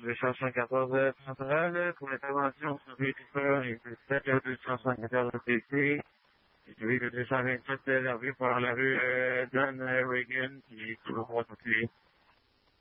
274 centrale pour l'intervention sur Lucifer et 7274 TC. Celui de 227 servi par la rue John Reagan qui est toujours pas tué.